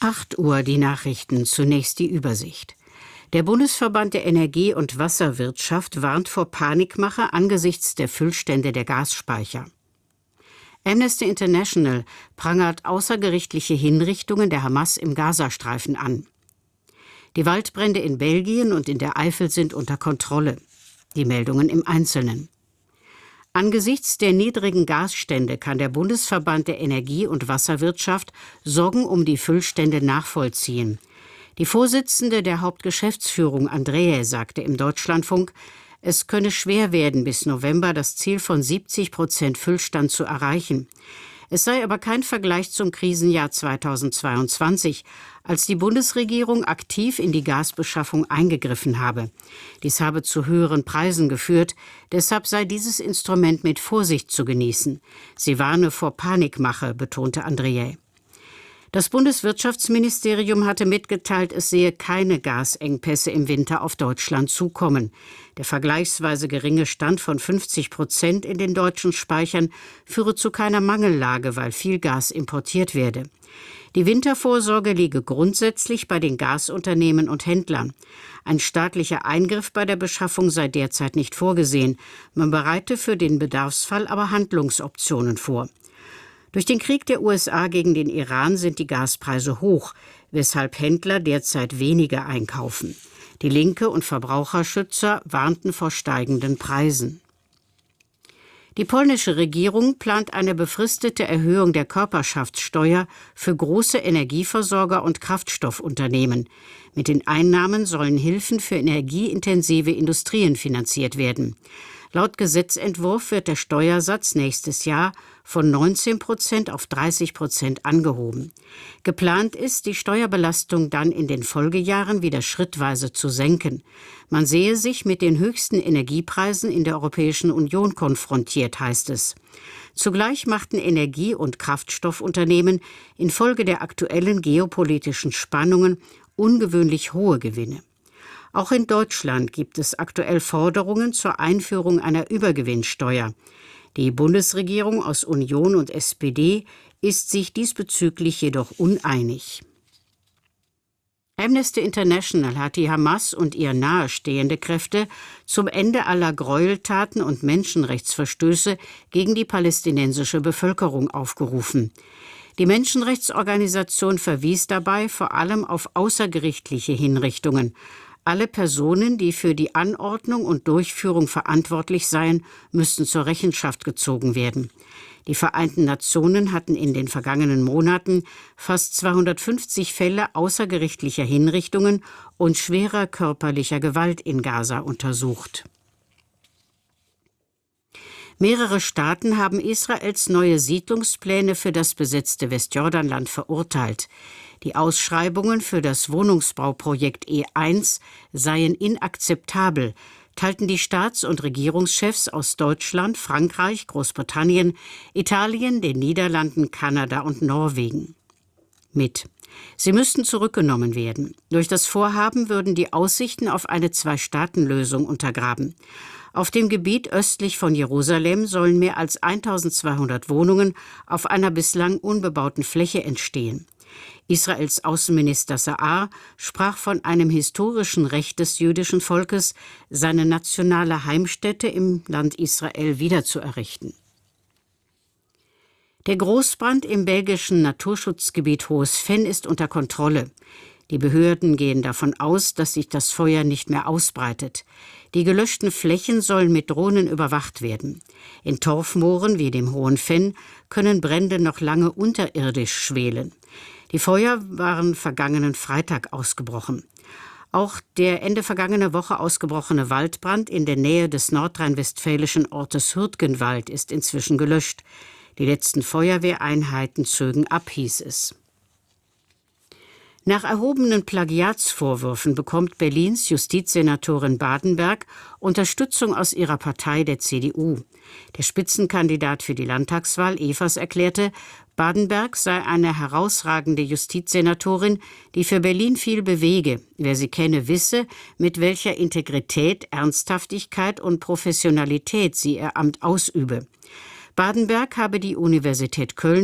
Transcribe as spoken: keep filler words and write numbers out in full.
acht Uhr die Nachrichten, zunächst die Übersicht. Der Bundesverband der Energie- und Wasserwirtschaft warnt vor Panikmache angesichts der Füllstände der Gasspeicher. Amnesty International prangert außergerichtliche Hinrichtungen der Hamas im Gazastreifen an. Die Waldbrände in Belgien und in der Eifel sind unter Kontrolle. Die Meldungen im Einzelnen. Angesichts der niedrigen Gasstände kann der Bundesverband der Energie- und Wasserwirtschaft Sorgen um die Füllstände nachvollziehen. Die Vorsitzende der Hauptgeschäftsführung Andreae sagte im Deutschlandfunk, es könne schwer werden, bis November das Ziel von siebzig Prozent Füllstand zu erreichen. Es sei aber kein Vergleich zum Krisenjahr zweitausendzweiundzwanzig, als die Bundesregierung aktiv in die Gasbeschaffung eingegriffen habe. Dies habe zu höheren Preisen geführt, deshalb sei dieses Instrument mit Vorsicht zu genießen. Sie warne vor Panikmache, betonte Andreae. Das Bundeswirtschaftsministerium hatte mitgeteilt, es sehe keine Gasengpässe im Winter auf Deutschland zukommen. Der vergleichsweise geringe Stand von fünfzig Prozent in den deutschen Speichern führe zu keiner Mangellage, weil viel Gas importiert werde. Die Wintervorsorge liege grundsätzlich bei den Gasunternehmen und Händlern. Ein staatlicher Eingriff bei der Beschaffung sei derzeit nicht vorgesehen. Man bereite für den Bedarfsfall aber Handlungsoptionen vor. Durch den Krieg der U S A gegen den Iran sind die Gaspreise hoch, weshalb Händler derzeit weniger einkaufen. Die Linke und Verbraucherschützer warnten vor steigenden Preisen. Die polnische Regierung plant eine befristete Erhöhung der Körperschaftssteuer für große Energieversorger und Kraftstoffunternehmen. Mit den Einnahmen sollen Hilfen für energieintensive Industrien finanziert werden. Laut Gesetzentwurf wird der Steuersatz nächstes Jahr von neunzehn Prozent auf dreißig Prozent angehoben. Geplant ist, die Steuerbelastung dann in den Folgejahren wieder schrittweise zu senken. Man sehe sich mit den höchsten Energiepreisen in der Europäischen Union konfrontiert, heißt es. Zugleich machten Energie- und Kraftstoffunternehmen infolge der aktuellen geopolitischen Spannungen ungewöhnlich hohe Gewinne. Auch in Deutschland gibt es aktuell Forderungen zur Einführung einer Übergewinnsteuer. Die Bundesregierung aus Union und S P D ist sich diesbezüglich jedoch uneinig. Amnesty International hat die Hamas und ihr nahestehende Kräfte zum Ende aller Gräueltaten und Menschenrechtsverstöße gegen die palästinensische Bevölkerung aufgerufen. Die Menschenrechtsorganisation verwies dabei vor allem auf außergerichtliche Hinrichtungen. Alle Personen, die für die Anordnung und Durchführung verantwortlich seien, müssten zur Rechenschaft gezogen werden. Die Vereinten Nationen hatten in den vergangenen Monaten fast zweihundertfünfzig Fälle außergerichtlicher Hinrichtungen und schwerer körperlicher Gewalt in Gaza untersucht. Mehrere Staaten haben Israels neue Siedlungspläne für das besetzte Westjordanland verurteilt. Die Ausschreibungen für das Wohnungsbauprojekt E eins seien inakzeptabel, teilten die Staats- und Regierungschefs aus Deutschland, Frankreich, Großbritannien, Italien, den Niederlanden, Kanada und Norwegen mit. Sie müssten zurückgenommen werden. Durch das Vorhaben würden die Aussichten auf eine Zwei-Staaten-Lösung untergraben. Auf dem Gebiet östlich von Jerusalem sollen mehr als eintausendzweihundert Wohnungen auf einer bislang unbebauten Fläche entstehen. Israels Außenminister Sa'ar sprach von einem historischen Recht des jüdischen Volkes, seine nationale Heimstätte im Land Israel wiederzuerrichten. Der Großbrand im belgischen Naturschutzgebiet Hohes Venn ist unter Kontrolle. Die Behörden gehen davon aus, dass sich das Feuer nicht mehr ausbreitet. Die gelöschten Flächen sollen mit Drohnen überwacht werden. In Torfmooren wie dem Hohen Venn können Brände noch lange unterirdisch schwelen. Die Feuer waren vergangenen Freitag ausgebrochen. Auch der Ende vergangener Woche ausgebrochene Waldbrand in der Nähe des nordrhein-westfälischen Ortes Hürtgenwald ist inzwischen gelöscht. Die letzten Feuerwehreinheiten zögen ab, hieß es. Nach erhobenen Plagiatsvorwürfen bekommt Berlins Justizsenatorin Badenberg Unterstützung aus ihrer Partei, der C D U. Der Spitzenkandidat für die Landtagswahl, Evers, erklärte, Badenberg sei eine herausragende Justizsenatorin, die für Berlin viel bewege. Wer sie kenne, wisse, mit welcher Integrität, Ernsthaftigkeit und Professionalität sie ihr Amt ausübe. Badenberg habe die Universität Köln